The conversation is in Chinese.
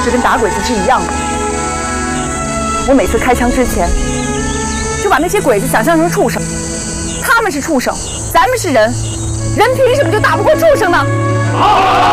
这跟打鬼子是一样的。我每次开枪之前，就把那些鬼子想象成畜生，他们是畜生，咱们是人，人凭什么就打不过畜生呢？